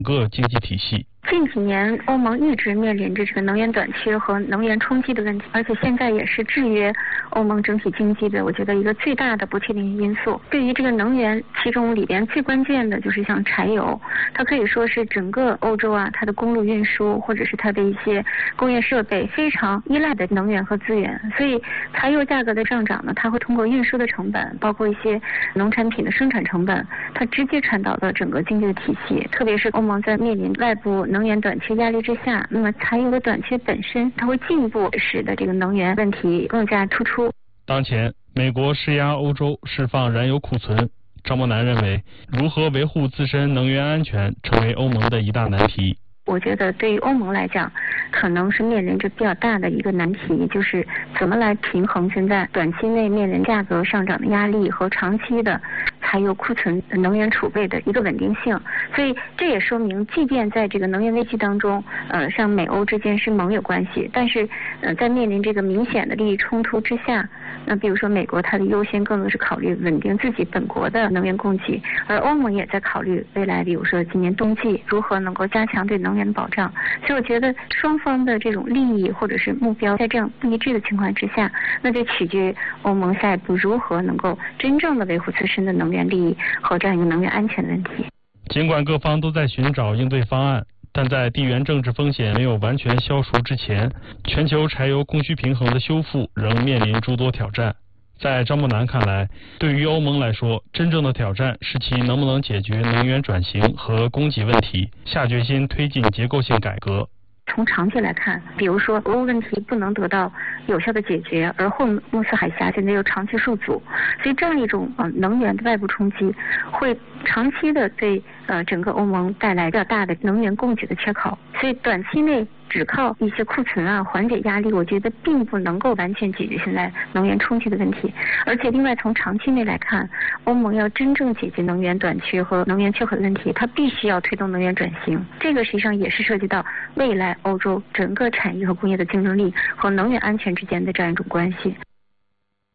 个经济体系。 近几年，欧盟一直面临着这个能源短缺和能源冲击的问题，而且现在也是制约欧盟整体经济的，我觉得一个最大的不确定性因素。对于这个能源，其中里边最关键的就是像柴油，它可以说是整个欧洲啊，它的公路运输或者是它的一些工业设备非常依赖的能源和资源。所以，柴油价格的上涨呢，它会通过运输的成本，包括一些农产品的生产成本，它直接传导到整个经济的体系。特别是欧盟在面临外部能源短缺压力之下，那么柴油的短缺本身，它会进一步使得这个能源问题更加突出。 当前，美国施压欧洲释放燃油库存。张伯南认为，如何维护自身能源安全，成为欧盟的一大难题。 我觉得对于欧盟来讲，可能是面临着比较大的一个难题，就是怎么来平衡现在短期内面临价格上涨的压力和长期的还有库存能源储备的一个稳定性。所以这也说明，即便在这个能源危机当中，像美欧之间是盟友关系，但是在面临这个明显的利益冲突之下，那比如说美国它的优先更多是考虑稳定自己本国的能源供给，而欧盟也在考虑未来，比如说今年冬季如何能够加强对能源的保障。所以我觉得双方的这种利益或者是目标在这样不一致的情况之下，那就取决于欧盟下一步如何能够真正的维护自身的能源利益和这样一个能源安全的问题。 尽管各方都在寻找应对方案，但在地缘政治风险没有完全消除之前，全球柴油供需平衡的修复仍面临诸多挑战。在张伯南看来，对于欧盟来说，真正的挑战是其能不能解决能源转型和供给问题，下决心推进结构性改革。 从长期来看，比如说俄乌问题不能得到有效的解决，而霍姆斯海峡现在又长期受阻，所以这样一种能源的外部冲击会长期的对整个欧盟带来比较大的能源供给的缺口。所以短期内只靠一些库存啊缓解压力，我觉得并不能够完全解决现在能源冲击的问题。而且另外从长期内来看，欧盟要真正解决能源短缺和能源缺口的问题，它必须要推动能源转型。这个实际上也是涉及到未来欧洲整个产业和工业的竞争力和能源安全之间的这样一种关系。